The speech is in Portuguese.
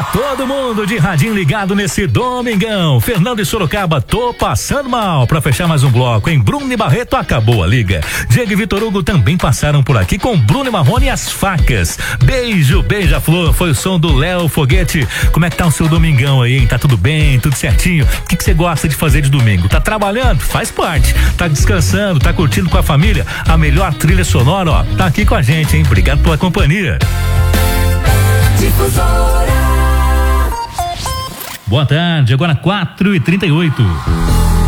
Todo mundo de radinho ligado nesse domingão. Fernando e Sorocaba, tô passando mal. Pra fechar mais um bloco, hein? Bruno e Barreto, acabou a liga. Diego e Vitor Hugo também passaram por aqui com Bruno e Marrone e as facas. Beijo, beija-flor, foi o som do Léo Foguete. Como é que tá o seu domingão aí, hein? Tá tudo bem, tudo certinho? O que você gosta de fazer de domingo? Tá trabalhando? Faz parte. Tá descansando, tá curtindo com a família? A melhor trilha sonora, ó, tá aqui com a gente, hein? Obrigado pela companhia. Difusora. Boa tarde, agora 4h38.